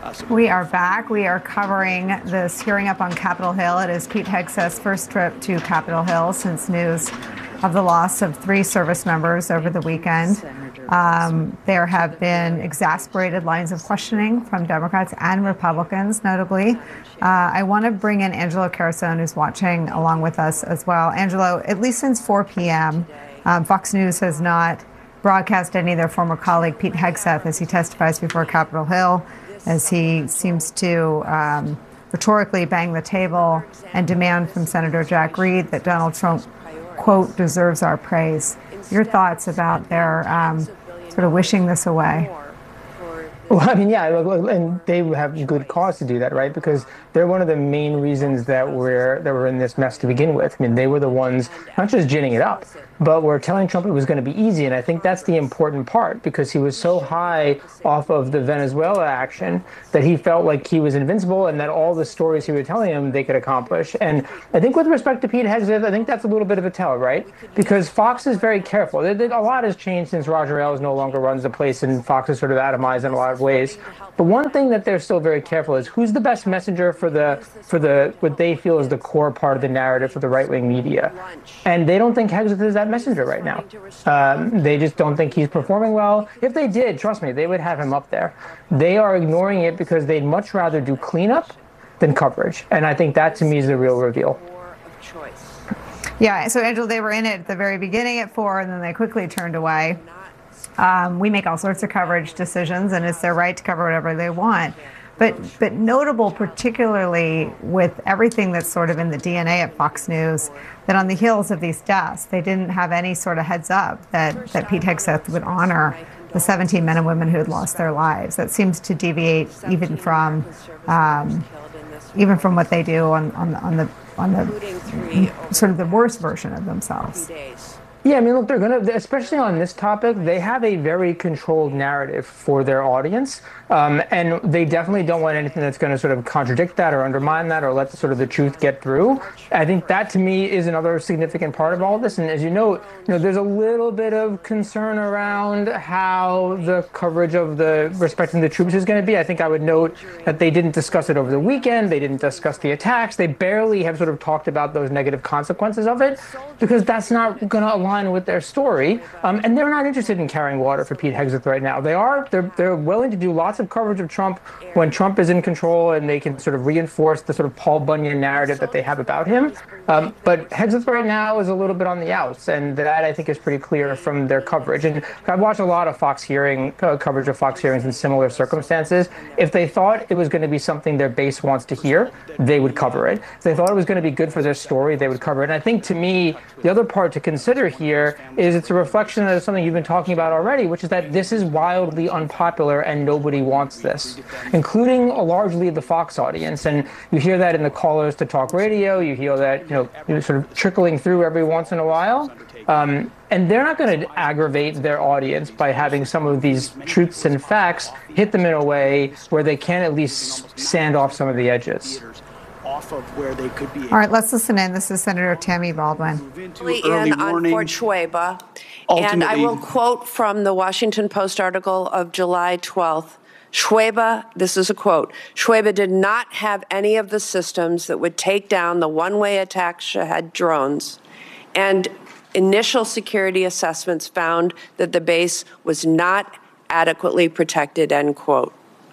We are back. We are covering this hearing up on Capitol Hill. It is Pete Hegseth's first trip to Capitol Hill since news of the loss of 3 service members over the weekend. There have been exasperated lines of questioning from Democrats and Republicans, notably. I want to bring in Angelo Carusone, who's watching along with us as well. Angelo, at least since 4 p.m., Fox News has not broadcast any of their former colleague, Pete Hegseth, as he testifies before Capitol Hill, as he seems to rhetorically bang the table and demand from Senator Jack Reed that Donald Trump, quote, deserves our praise. Your thoughts about their sort of wishing this away? Well, I mean, yeah, and they have good cause to do that, right? Because they're one of the main reasons that we're in this mess to begin with. I mean, they were the ones not just ginning it up, but were telling Trump it was going to be easy. And I think that's the important part, because he was so high off of the Venezuela action that he felt like he was invincible and that all the stories he was telling him they could accomplish. And I think with respect to Pete Hegseth, I think that's a little bit of a tell, right? Because Fox is very careful. A lot has changed since Roger Ailes no longer runs the place and Fox is sort of atomized in a lot of ways. But one thing that they're still very careful is who's the best messenger for the what they feel is the core part of the narrative for the right-wing media. And they don't think Hegseth is that messenger right now. They just don't think he's performing well. If they did, trust me, they would have him up there. They are ignoring it because they'd much rather do cleanup than coverage. And I think that to me is the real reveal. Yeah, so Angela, they were in it at the very beginning at 4 and then they quickly turned away. We make all sorts of coverage decisions, and it's their right to cover whatever they want. But notable, particularly with everything that's sort of in the DNA at Fox News, that on the heels of these deaths, they didn't have any sort of heads up that Pete Hegseth would honor the 17 men and women who had lost their lives. That seems to deviate even from what they do on the sort of the worst version of themselves. Yeah, I mean, look, they're going to, especially on this topic, they have a very controlled narrative for their audience. And they definitely don't want anything that's going to sort of contradict that or undermine that or let the truth get through. I think that, to me, is another significant part of all of this. And as you know, there's a little bit of concern around how the coverage of the respecting the troops is going to be. I think I would note that they didn't discuss it over the weekend. They didn't discuss the attacks. They barely have sort of talked about those negative consequences of it, because that's not going to align with their story. And they're not interested in carrying water for Pete Hegseth right now. They're willing to do lots of coverage of Trump when Trump is in control and they can sort of reinforce the sort of Paul Bunyan narrative that they have about him. But Hegseth right now is a little bit on the outs, and that I think is pretty clear from their coverage. And I've watched a lot of coverage of Fox hearings in similar circumstances. If they thought it was going to be something their base wants to hear, they would cover it. If they thought it was going to be good for their story, they would cover it. And I think, to me, the other part to consider here is it's a reflection of something you've been talking about already, which is that this is wildly unpopular and nobody wants this, including largely the Fox audience. And you hear that in the callers to talk radio. You hear that, sort of trickling through every once in a while. And they're not going to aggravate their audience by having some of these truths and facts hit them in a way where they can at least sand off some of the edges. Off of where they could be. All right, let's listen in. This is Senator Tammy Baldwin. On Fort Shweba. And I will quote from the Washington Post article of July 12th. Shweba, this is a quote, Shweba did not have any of the systems that would take down the one-way attack Shahed drones. And initial security assessments found that the base was not adequately protected, end quote.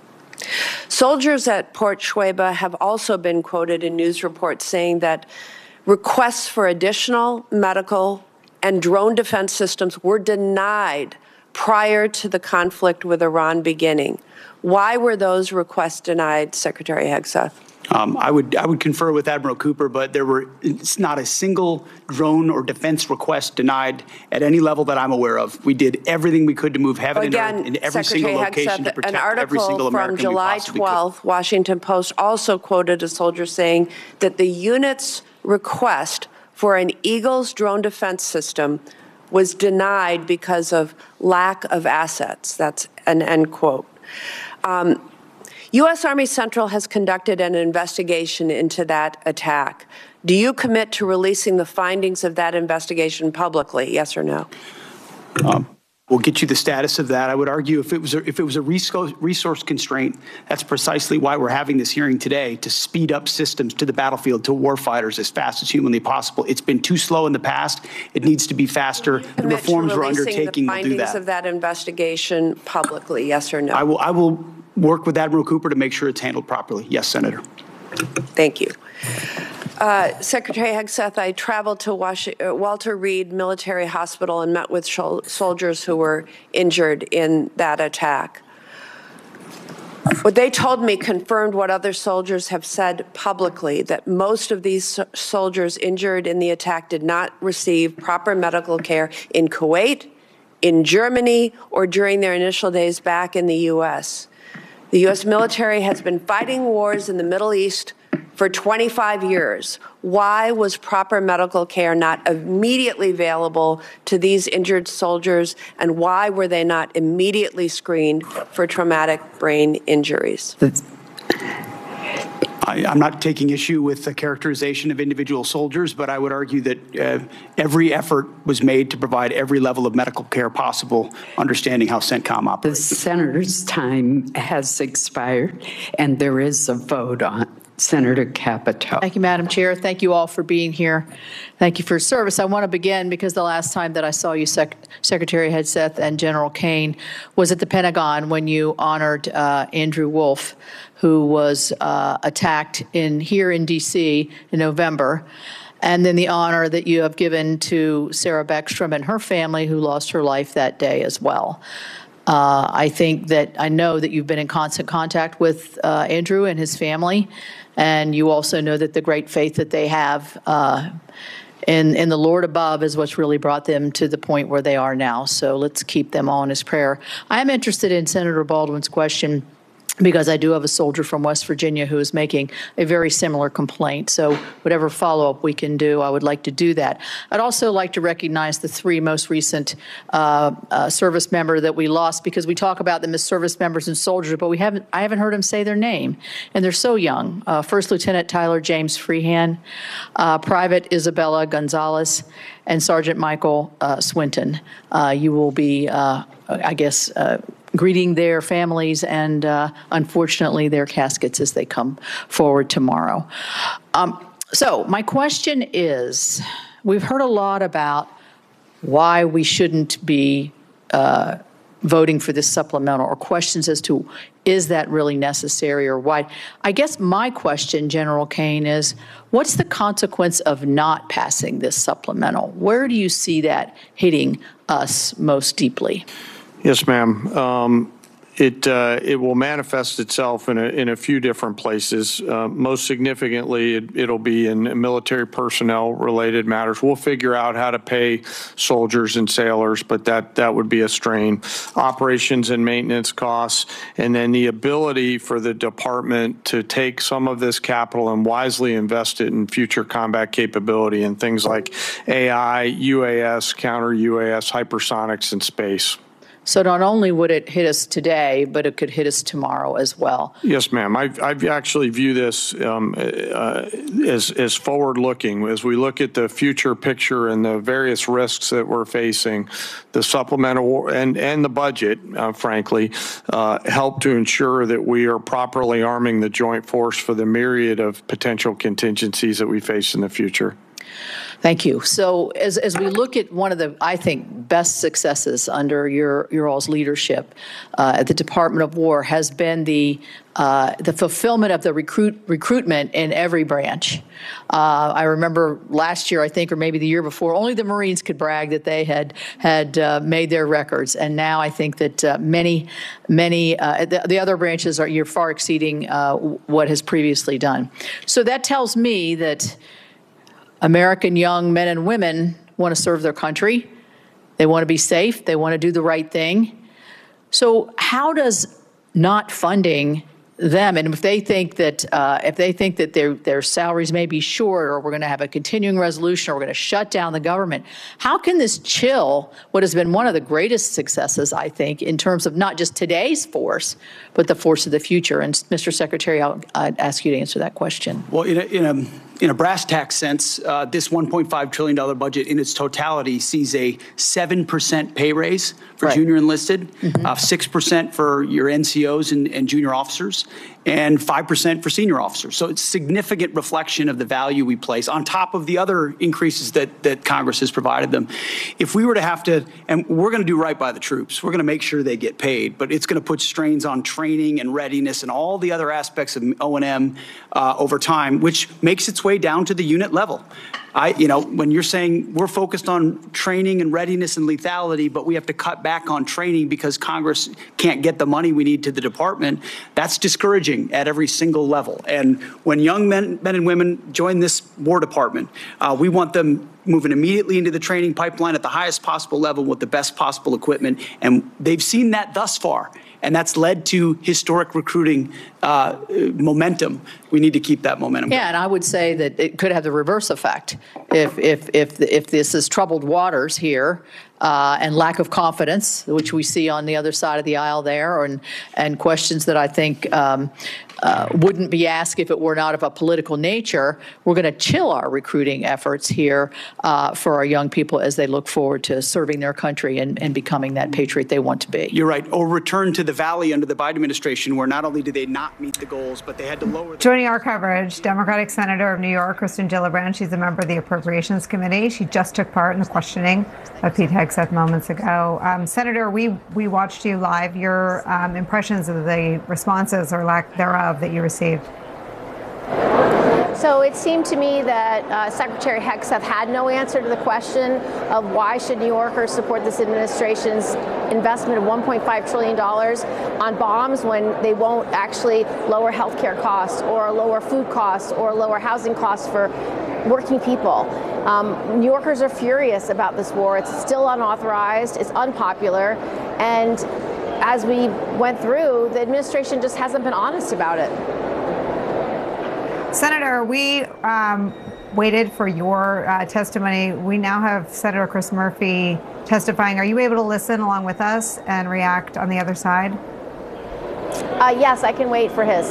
Soldiers at Port Shweba have also been quoted in news reports saying that requests for additional medical and drone defense systems were denied prior to the conflict with Iran beginning. Why were those requests denied, Secretary Hegseth? I would confer with Admiral Cooper, but it's not a single drone or defense request denied at any level that I'm aware of. We did everything we could to move heaven and earth in every single location to protect every single American we possibly could. An article from July 12th, Washington Post, also quoted a soldier saying that the unit's request for an Eagles drone defense system was denied because of lack of assets. That's an end quote. U.S. Army Central has conducted an investigation into that attack. Do you commit to releasing the findings of that investigation publicly, yes or no? We'll get you the status of that. I would argue if it was a resource constraint, that's precisely why we're having this hearing today, to speed up systems to the battlefield, to warfighters as fast as humanly possible. It's been too slow in the past. It needs to be faster. The reforms we're undertaking will do that. Findings of that investigation publicly, yes or no? I will work with Admiral Cooper to make sure it's handled properly. Yes, Senator. Thank you. Secretary Hegseth, I traveled to Walter Reed Military Hospital and met with soldiers who were injured in that attack. What they told me confirmed what other soldiers have said publicly, that most of these soldiers injured in the attack did not receive proper medical care in Kuwait, in Germany, or during their initial days back in the U.S. The U.S. military has been fighting wars in the Middle East for 25 years. Why was proper medical care not immediately available to these injured soldiers, and why were they not immediately screened for traumatic brain injuries? I'm not taking issue with the characterization of individual soldiers, but I would argue that every effort was made to provide every level of medical care possible, understanding how CENTCOM operates. The senator's time has expired, and there is a vote on Senator Capito. Thank you, Madam Chair. Thank you all for being here. Thank you for your service. I want to begin because the last time that I saw you, Secretary Hegseth and General Kane, was at the Pentagon when you honored Andrew Wolf, who was attacked here in D.C. in November, and then the honor that you have given to Sarah Beckstrom and her family, who lost her life that day as well. I know that you've been in constant contact with Andrew and his family, and you also know that the great faith that they have in the Lord above is what's really brought them to the point where they are now. So let's keep them all in his prayer. I am interested in Senator Baldwin's question, because I do have a soldier from West Virginia who is making a very similar complaint. So whatever follow-up we can do, I would like to do that. I'd also like to recognize the three most recent service member that we lost, because we talk about them as service members and soldiers, but I haven't heard them say their name, and they're so young. First Lieutenant Tyler James Freehan, Private Isabella Gonzalez, and Sergeant Michael Swinton. You will be, greeting their families and, unfortunately, their caskets as they come forward tomorrow. So my question is, we've heard a lot about why we shouldn't be voting for this supplemental, or questions as to, is that really necessary or why? I guess my question, General Kane, is what's the consequence of not passing this supplemental? Where do you see that hitting us most deeply? Yes, ma'am. It will manifest itself in a few different places. Most significantly, it'll be in military personnel related matters. We'll figure out how to pay soldiers and sailors, but that would be a strain. Operations and maintenance costs, and then the ability for the department to take some of this capital and wisely invest it in future combat capability and things like AI, UAS, counter UAS, hypersonics, and space. So not only would it hit us today, but it could hit us tomorrow as well. Yes, ma'am. I actually view this as forward-looking. As we look at the future picture and the various risks that we're facing, the supplemental and the budget, frankly, help to ensure that we are properly arming the joint force for the myriad of potential contingencies that we face in the future. Thank you. So as we look at one of the, I think, best successes under your all's leadership at the Department of War has been the fulfillment of the recruitment in every branch. I remember last year, I think, or maybe the year before, only the Marines could brag that they had made their records, and now I think that many the other branches you're far exceeding what has previously done. So that tells me that American young men and women want to serve their country. They want to be safe. They want to do the right thing. So how does not funding them, and if they think that their salaries may be short, or we're going to have a continuing resolution, or we're going to shut down the government, how can this chill what has been one of the greatest successes, I think, in terms of not just today's force, but the force of the future? And Mr. Secretary, I'd ask you to answer that question. Well, in in a brass tack sense, this $1.5 trillion budget in its totality sees a 7% pay raise for junior enlisted, 6% for your NCOs and junior officers, and 5% for senior officers. So it's a significant reflection of the value we place on top of the other increases that Congress has provided them. If we were to have to, and we're going to do right by the troops, we're going to make sure they get paid, but it's going to put strains on training and readiness and all the other aspects of O&M over time, which makes its way down to the unit level. When you're saying we're focused on training and readiness and lethality, but we have to cut back on training because Congress can't get the money we need to the department, that's discouraging at every single level. And when young men and women join this War Department, we want them moving immediately into the training pipeline at the highest possible level with the best possible equipment. And they've seen that thus far. And that's led to historic recruiting momentum. We need to keep that momentum going. Yeah, and I would say that it could have the reverse effect. If this is troubled waters here and lack of confidence, which we see on the other side of the aisle there, and questions that I think wouldn't be asked if it were not of a political nature, we're going to chill our recruiting efforts here for our young people as they look forward to serving their country and becoming that patriot they want to be. You're right. Or return to the valley under the Biden administration, where not only did they not meet the goals, but they had to lower. Joining our coverage, Democratic Senator of New York, Kirsten Gillibrand. She's a member of the Appropriations Committee. She just took part in the questioning of Pete Hegseth moments ago. Senator, we watched you live. Your impressions of the responses or lack thereof that you received. So it seemed to me that Secretary Hegseth had no answer to the question of why should New Yorkers support this administration's investment of $1.5 trillion on bombs when they won't actually lower health care costs or lower food costs or lower housing costs for working people. New Yorkers are furious about this war. It's still unauthorized. It's unpopular. And as we went through, the administration just hasn't been honest about it. Senator, we waited for your testimony. We now have Senator Chris Murphy testifying. Are you able to listen along with us and react on the other side? Yes, I can wait for his.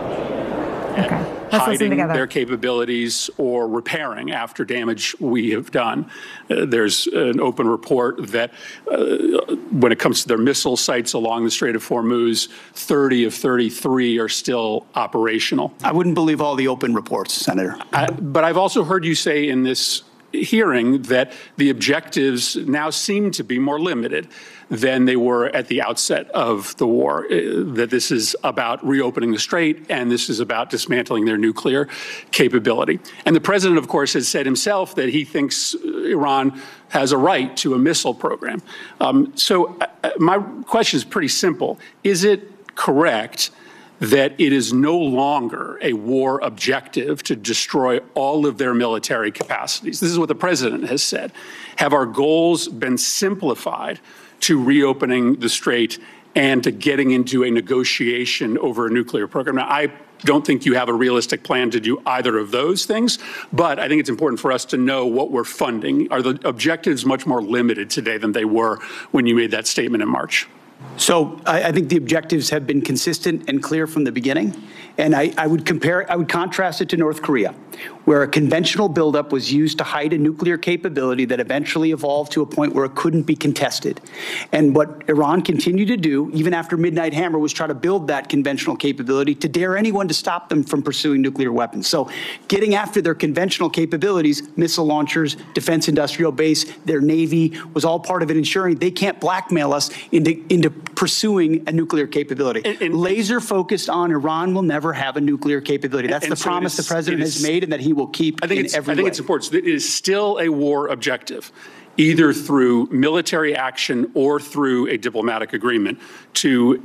Okay. Let's listen hiding together. Their capabilities or repairing after damage we have done. There's an open report that when it comes to their missile sites along the Strait of Hormuz, 30 of 33 are still operational. I wouldn't believe all the open reports, Senator. But I've also heard you say in this hearing that the objectives now seem to be more limited than they were at the outset of the war, that this is about reopening the strait and this is about dismantling their nuclear capability. And the president, of course, has said himself that he thinks Iran has a right to a missile program. So my question is pretty simple. Is it correct that it is no longer a war objective to destroy all of their military capacities? This is what the president has said. Have our goals been simplified to reopening the strait and to getting into a negotiation over a nuclear program? Now, I don't think you have a realistic plan to do either of those things, but I think it's important for us to know what we're funding. Are the objectives much more limited today than they were when you made that statement in March? So I think the objectives have been consistent and clear from the beginning. And I would contrast it to North Korea, where a conventional buildup was used to hide a nuclear capability that eventually evolved to a point where it couldn't be contested. And what Iran continued to do, even after Midnight Hammer, was try to build that conventional capability to dare anyone to stop them from pursuing nuclear weapons. So getting after their conventional capabilities, missile launchers, defense industrial base, their Navy, was all part of it, ensuring they can't blackmail us into pursuing a nuclear capability. And laser focused on Iran will never have a nuclear capability. That's the promise the president has made and that he will keep in every way. I think it's important. It is still a war objective, either through military action or through a diplomatic agreement, to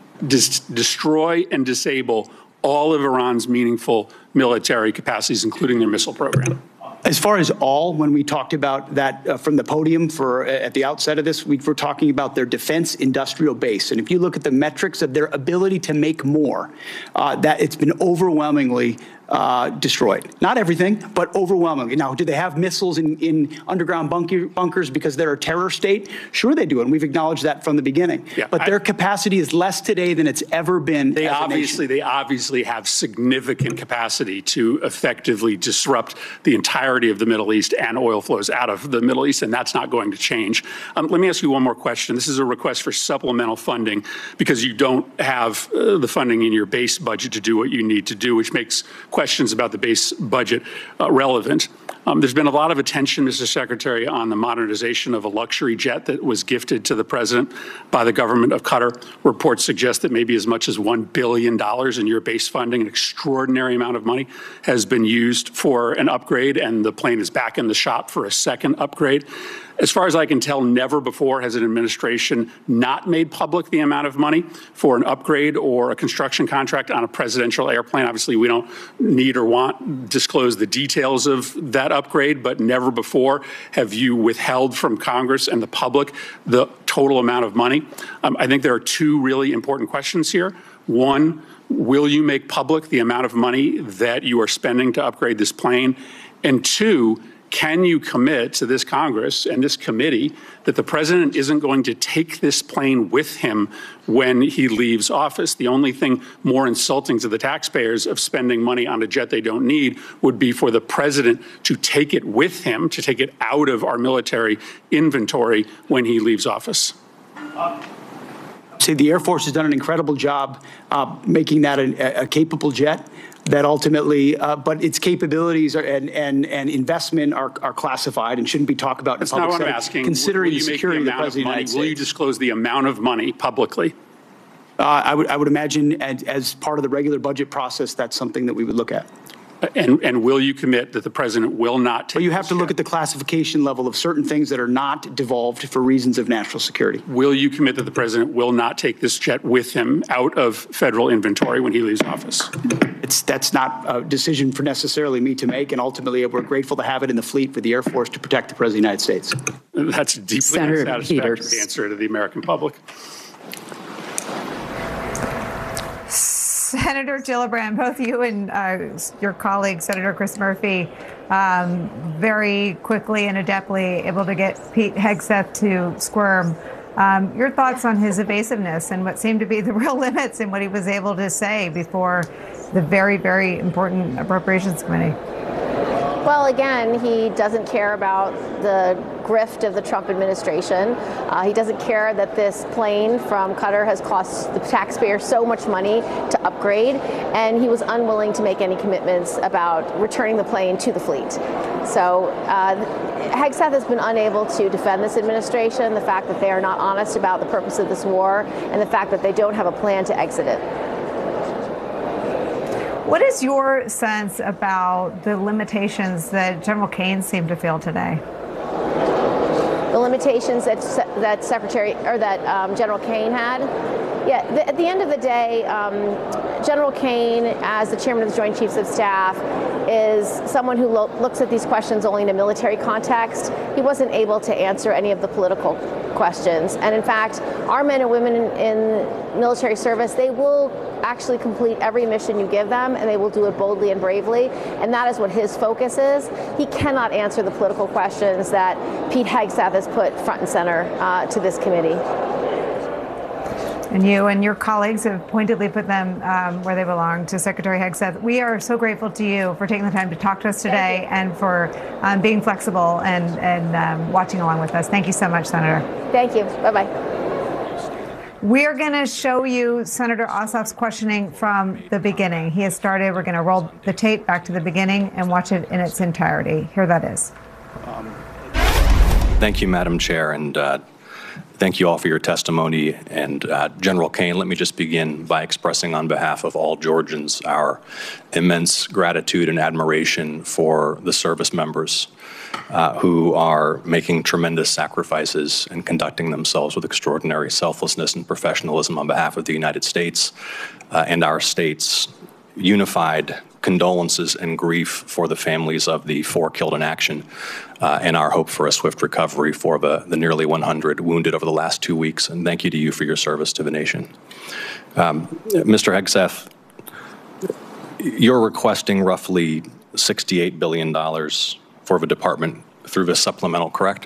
destroy and disable all of Iran's meaningful military capacities, including their missile program. As far as all, when we talked about that from the podium at the outset of this, we were talking about their defense industrial base. And if you look at the metrics of their ability to make more, that it's been overwhelmingly destroyed. Not everything, but overwhelmingly. Now, do they have missiles in underground bunkers because they're a terror state? Sure they do, and we've acknowledged that from the beginning. Yeah, but their capacity is less today than it's ever been. They obviously have significant capacity to effectively disrupt the entirety of the Middle East and oil flows out of the Middle East, and that's not going to change. Let me ask you one more question. This is a request for supplemental funding because you don't have the funding in your base budget to do what you need to do, which makes questions about the base budget relevant. There's been a lot of attention, Mr. Secretary, on the modernization of a luxury jet that was gifted to the president by the government of Qatar. Reports suggest that maybe as much as $1 billion in your base funding, an extraordinary amount of money, has been used for an upgrade, and the plane is back in the shop for a second upgrade. As far as I can tell, never before has an administration not made public the amount of money for an upgrade or a construction contract on a presidential airplane. Obviously, we don't need or want disclose the details of that upgrade, but never before have you withheld from Congress and the public the total amount of money. I think there are two really important questions here. One, will you make public the amount of money that you are spending to upgrade this plane? And two, can you commit to this Congress and this committee that the president isn't going to take this plane with him when he leaves office? The only thing more insulting to the taxpayers of spending money on a jet they don't need would be for the president to take it with him, to take it out of our military inventory when he leaves office. See, the Air Force has done an incredible job making that a capable jet. That ultimately, but its capabilities and investment are classified and shouldn't be talked about in public. That's not what I'm asking. Considering the security of the President of the United States. Will you disclose the amount of money publicly? I would imagine as part of the regular budget process, that's something that we would look at. And will you commit that the president will not take? Well, you have to look at the classification level of certain things that are not devolved for reasons of national security. Will you commit that the president will not take this jet with him out of federal inventory when he leaves office? That's not a decision for necessarily me to make, and ultimately we're grateful to have it in the fleet for the Air Force to protect the President of the United States. That's a deeply unsatisfactory answer to the American public. Senator Gillibrand, both you and your colleague, Senator Chris Murphy, very quickly and adeptly able to get Pete Hegseth to squirm. Your thoughts on his evasiveness and what seemed to be the real limits in what he was able to say before the very, very important Appropriations Committee? Well, again, he doesn't care about the grift of the Trump administration. He doesn't care that this plane from Qatar has cost the taxpayer so much money to upgrade, and he was unwilling to make any commitments about returning the plane to the fleet. So Hegseth has been unable to defend this administration, the fact that they are not honest about the purpose of this war, and the fact that they don't have a plan to exit it. What is your sense about the limitations that General Kaine seemed to feel today? The limitations that General Kaine had? Yeah, at the end of the day, General Kaine, as the chairman of the Joint Chiefs of Staff, is someone who looks at these questions only in a military context. He wasn't able to answer any of the political questions. And in fact, our men and women in military service, they will actually complete every mission you give them, and they will do it boldly and bravely. And that is what his focus is. He cannot answer the political questions that Pete Hegseth has put front and center to this committee. And you and your colleagues have pointedly put them where they belong, to Secretary Hegseth. We are so grateful to you for taking the time to talk to us today and for being flexible and watching along with us. Thank you so much, Senator. Thank you. Bye-bye. We're going to show you Senator Ossoff's questioning from the beginning. He has started. We're going to roll the tape back to the beginning and watch it in its entirety. Here that is. Thank you, Madam Chair, and thank you all for your testimony. And General Kaine, let me just begin by expressing on behalf of all Georgians our immense gratitude and admiration for the service members who are making tremendous sacrifices and conducting themselves with extraordinary selflessness and professionalism on behalf of the United States and our state's unified condolences and grief for the families of the 4 killed in action and our hope for a swift recovery for the nearly 100 wounded over the last 2 weeks. And thank you to you for your service to the nation. Mr. Hegseth, You're requesting roughly $68 billion for the department through this supplemental, correct?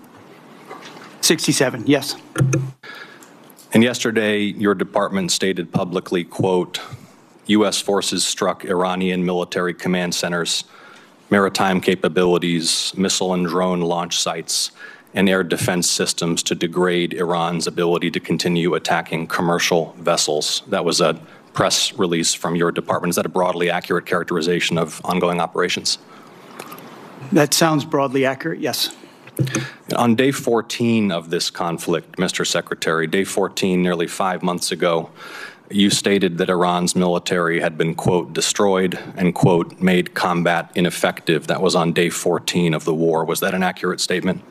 67, yes. And yesterday, your department stated publicly, quote, U.S. forces struck Iranian military command centers, maritime capabilities, missile and drone launch sites, and air defense systems to degrade Iran's ability to continue attacking commercial vessels. That was a press release from your department. Is that a broadly accurate characterization of ongoing operations? That sounds broadly accurate, yes. On day 14 of this conflict, Mr. Secretary, day 14, nearly 5 months ago, you stated that Iran's military had been, quote, destroyed and, quote, made combat ineffective. That was on day 14 of the war. Was that an accurate statement?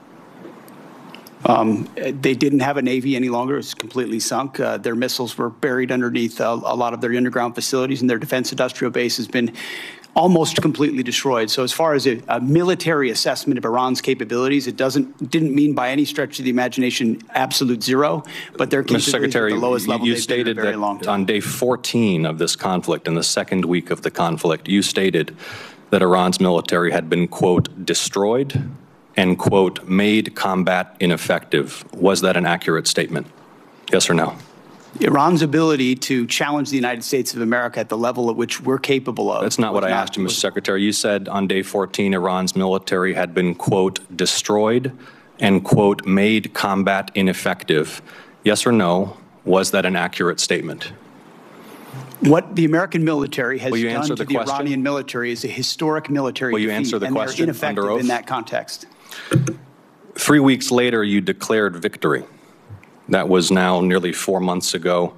They didn't have a Navy any longer. It's completely sunk. Their missiles were buried underneath a lot of their underground facilities, and their defense industrial base has been almost completely destroyed. So as far as a military assessment of Iran's capabilities, it didn't mean by any stretch of the imagination absolute zero, but their capabilities at the lowest level they've been in a very long time. On day 14 of this conflict, in the second week of the conflict, you stated that Iran's military had been, quote, destroyed and, quote, made combat ineffective. Was that an accurate statement? Yes or no? Iran's ability to challenge the United States of America at the level at which we're capable of. That's not what I asked you, Mr. Secretary. You said on day 14, Iran's military had been, quote, destroyed and, quote, made combat ineffective. Yes or no? Was that an accurate statement? What the American military has done to the question? Iranian military is a historic military Will you defeat, answer the and question they're ineffective under oath? in that context. 3 weeks later, you declared victory. That was now nearly 4 months ago.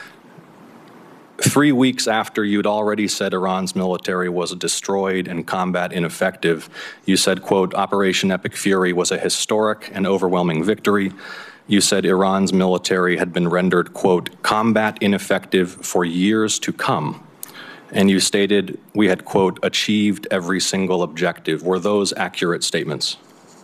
3 weeks after you'd already said Iran's military was destroyed and combat ineffective, you said, quote, Operation Epic Fury was a historic and overwhelming victory. You said Iran's military had been rendered, quote, combat ineffective for years to come. And you stated we had, quote, achieved every single objective. Were those accurate statements?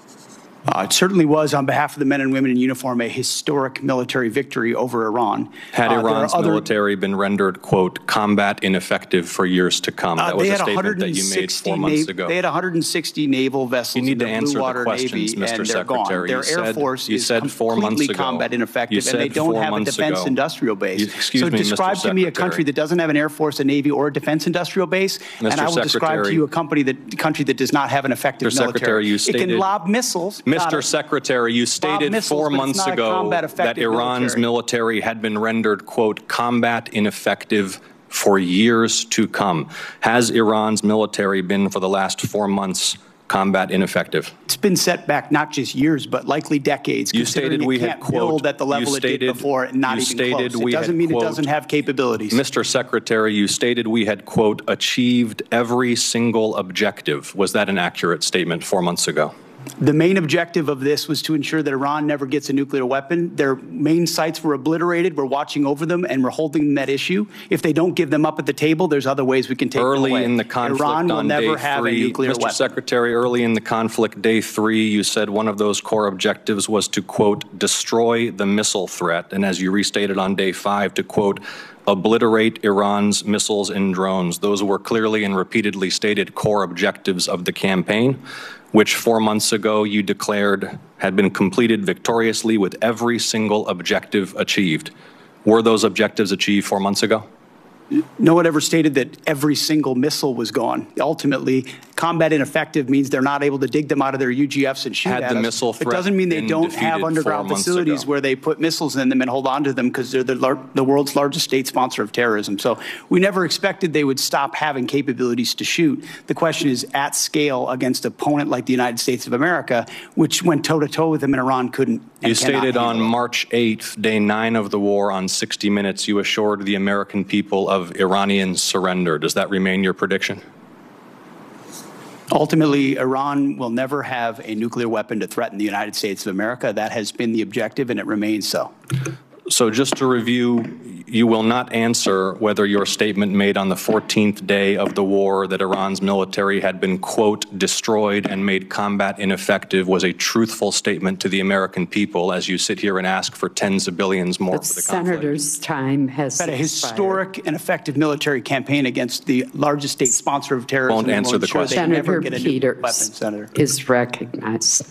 It certainly was, on behalf of the men and women in uniform, a historic military victory over Iran. Had Iran's military been rendered, quote, combat ineffective for years to come? That was a statement that you made 4 months ago. They had 160 naval vessels in the Blue Water Navy, and they're gone. Their Air Force is completely combat ineffective, and they don't have a defense industrial base. So describe to me a country that doesn't have an Air Force, a Navy, or a defense industrial base, and I will describe to you a country that does not have an effective military. It can lob missiles. Mr. Secretary, you stated 4 months ago that Iran's military had been rendered, quote, combat ineffective for years to come. Has Iran's military been, for the last 4 months, combat ineffective? It's been set back not just years, but likely decades. You stated we had, quote, build at the level it did before, and not even close. It doesn't mean it doesn't have capabilities. Mr. Secretary, you stated we had, quote, achieved every single objective. Was that an accurate statement 4 months ago? The main objective of this was to ensure that Iran never gets a nuclear weapon. Their main sites were obliterated. We're watching over them, and we're holding that issue. If they don't give them up at the table, there's other ways we can take them away. Early in the conflict Iran will never have a nuclear weapon. Mr. Secretary, early in the conflict, day 3, you said one of those core objectives was to, quote, destroy the missile threat. And as you restated on day 5, to, quote, obliterate Iran's missiles and drones. Those were clearly and repeatedly stated core objectives of the campaign, which 4 months ago you declared had been completed victoriously with every single objective achieved. Were those objectives achieved 4 months ago? No one ever stated that every single missile was gone. Ultimately, combat ineffective means they're not able to dig them out of their UGFs and shoot at us. It doesn't mean they don't have underground facilities where they put missiles in them and hold on to them because they're the world's largest state sponsor of terrorism. So we never expected they would stop having capabilities to shoot. The question is at scale against an opponent like the United States of America, which went toe-to-toe with them and Iran couldn't. You stated on March 8th, day 9 of the war, on 60 Minutes, you assured the American people of Iranian surrender. Does that remain your prediction? Ultimately, Iran will never have a nuclear weapon to threaten the United States of America. That has been the objective, and it remains so. So just to review, you will not answer whether your statement made on the 14th day of the war that Iran's military had been, quote, destroyed and made combat ineffective was a truthful statement to the American people as you sit here and ask for tens of billions more for the conflict. Senator's time has expired. A historic and effective military campaign against the largest state sponsor of terrorism. Won't answer the question. Senator Peters is recognized.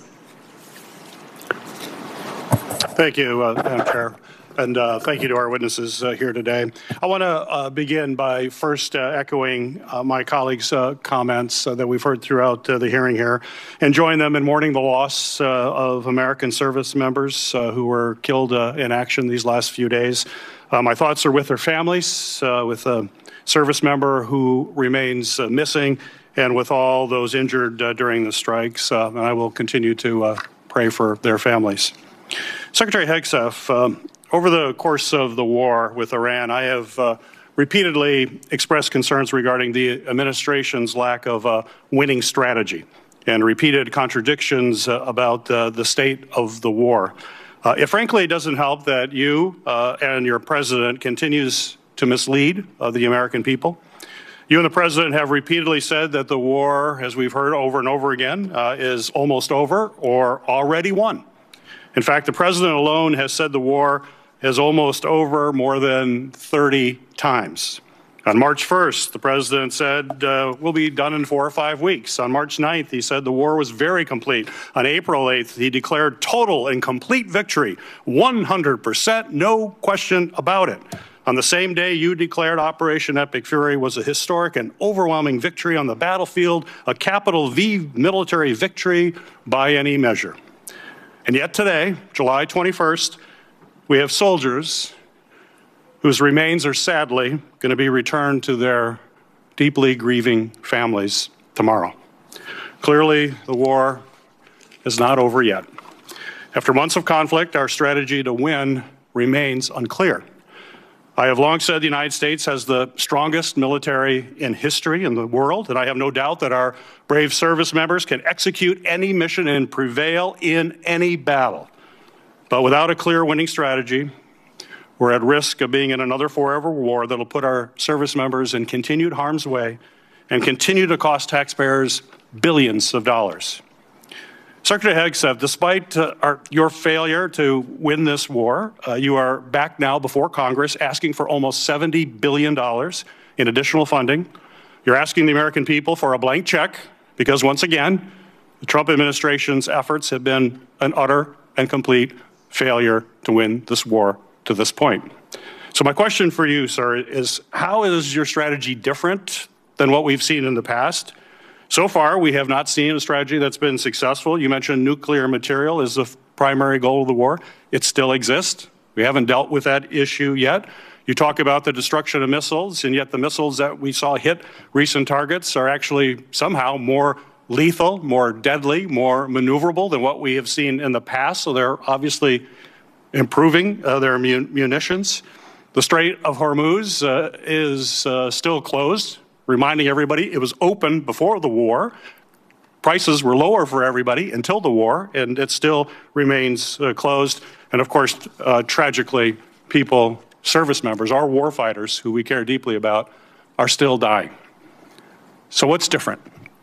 Thank you, Madam Chair. And thank you to our witnesses here today. I want to begin by first echoing my colleagues' comments that we've heard throughout the hearing here and join them in mourning the loss of American service members who were killed in action these last few days. My thoughts are with their families, with a service member who remains missing, and with all those injured during the strikes. And I will continue to pray for their families. Secretary Hegseth, over the course of the war with Iran, I have repeatedly expressed concerns regarding the administration's lack of a winning strategy and repeated contradictions about the state of the war. It frankly doesn't help that you and your president continues to mislead the American people. You and the president have repeatedly said that the war, as we've heard over and over again, is almost over or already won. In fact, the president alone has said the war is almost over more than 30 times. On March 1st, the president said, we'll be done in 4 or 5 weeks. On March 9th, he said the war was very complete. On April 8th, he declared total and complete victory, 100%, no question about it. On the same day, you declared Operation Epic Fury was a historic and overwhelming victory on the battlefield, a capital V military victory by any measure. And yet today, July 21st, we have soldiers whose remains are sadly going to be returned to their deeply grieving families tomorrow. Clearly, the war is not over yet. After months of conflict, our strategy to win remains unclear. I have long said the United States has the strongest military in history in the world, and I have no doubt that our brave service members can execute any mission and prevail in any battle. But without a clear winning strategy, we're at risk of being in another forever war that'll put our service members in continued harm's way and continue to cost taxpayers billions of dollars. Secretary Hegseth, despite your failure to win this war, you are back now before Congress asking for almost $70 billion in additional funding. You're asking the American people for a blank check because, once again, the Trump administration's efforts have been an utter and complete failure to win this war to this point. So my question for you, sir, is how is your strategy different than what we've seen in the past? So far, we have not seen a strategy that's been successful. You mentioned nuclear material as the primary goal of the war. It still exists. We haven't dealt with that issue yet. You talk about the destruction of missiles, and yet the missiles that we saw hit recent targets are actually somehow more lethal, more deadly, more maneuverable than what we have seen in the past. So they're obviously improving their munitions. The Strait of Hormuz is still closed. Reminding everybody, it was open before the war. Prices were lower for everybody until the war, and it still remains closed. And of course, tragically, people, service members, our war fighters, who we care deeply about, are still dying. So what's different?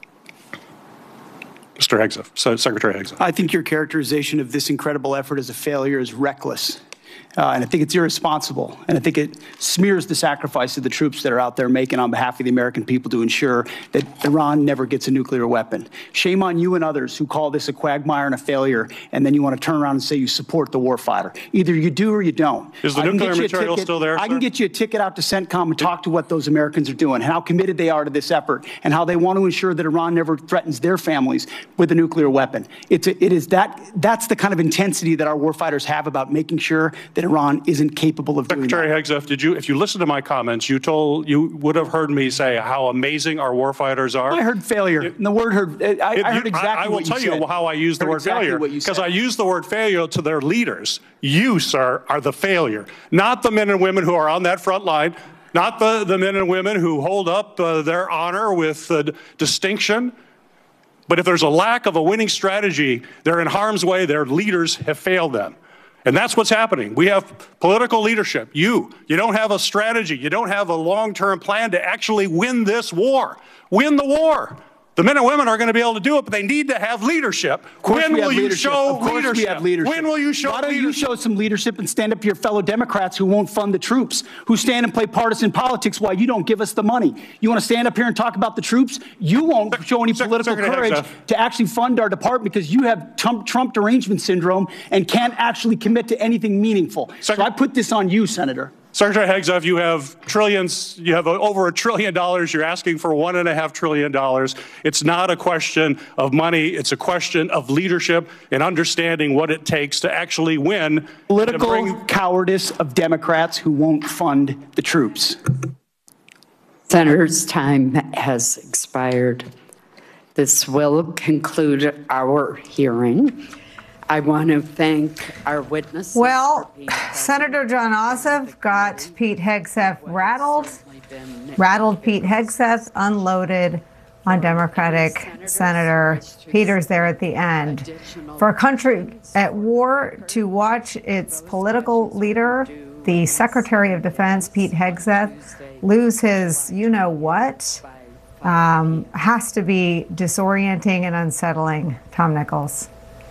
Mr. Hegseth, Secretary Hegseth. I think your characterization of this incredible effort as a failure is reckless. And I think it's irresponsible. And I think it smears the sacrifice of the troops that are out there making on behalf of the American people to ensure that Iran never gets a nuclear weapon. Shame on you and others who call this a quagmire and a failure, and then you want to turn around and say you support the warfighter. Either you do or you don't. Is the nuclear material still there, sir? I can get you a ticket out to CENTCOM and talk to what those Americans are doing, and how committed they are to this effort, and how they want to ensure that Iran never threatens their families with a nuclear weapon. That's the kind of intensity that our warfighters have about making sure that Iran isn't capable of doing that. Secretary Hegseth, if you listen to my comments, you would have heard me say how amazing our warfighters are. I heard failure. And the word heard, I heard exactly what you said. I will tell you how I use the word failure, because I use the word failure to their leaders. You, sir, are the failure, not the men and women who are on that front line, not the men and women who hold up their honor with distinction. But if there's a lack of a winning strategy, they're in harm's way. Their leaders have failed them. And that's what's happening. We have political leadership. You don't have a strategy. You don't have a long-term plan to actually win this war. Win the war. The men and women are going to be able to do it, but they need to have leadership. When will you show leadership? When will you show leadership? Why don't you show some leadership and stand up to your fellow Democrats who won't fund the troops, who stand and play partisan politics while you don't give us the money? You want to stand up here and talk about the troops? You won't show any political courage to actually fund our department because you have Trump derangement syndrome and can't actually commit to anything meaningful. So I put this on you, Senator. Secretary Hegseth, you have trillions, you have over $1 trillion. You're asking for $1.5 trillion. It's not a question of money. It's a question of leadership and understanding what it takes to actually win. Political cowardice of Democrats who won't fund the troops. Senator's time has expired. This will conclude our hearing. I want to thank our witnesses. Well, Senator Jon Ossoff got Pete Hegseth rattled Pete Hegseth, unloaded on Democratic Senator Peters there at the end. For a country at war to watch its political leader, the Secretary of Defense, Pete Hegseth, lose his you-know-what has to be disorienting and unsettling. Tom Nichols.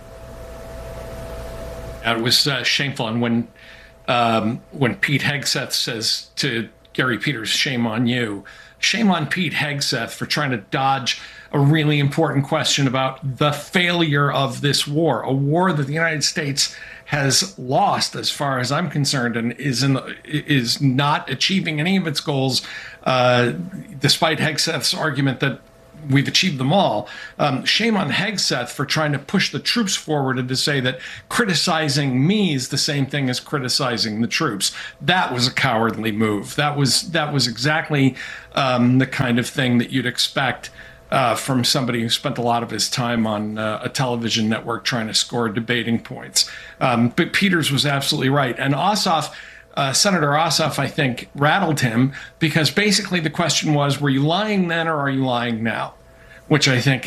It was shameful. And when Pete Hegseth says to Gary Peters, shame on you, shame on Pete Hegseth for trying to dodge a really important question about the failure of this war, a war that the United States has lost, as far as I'm concerned, and is not achieving any of its goals, despite Hegseth's argument that we've achieved them all. Shame on Hegseth for trying to push the troops forward and to say that criticizing me is the same thing as criticizing the troops. That was a cowardly move. That was exactly the kind of thing that you'd expect from somebody who spent a lot of his time on a television network trying to score debating points. But Peters was absolutely right. And Ossoff, Senator Ossoff, I think, rattled him because basically the question was, were you lying then or are you lying now? Which I think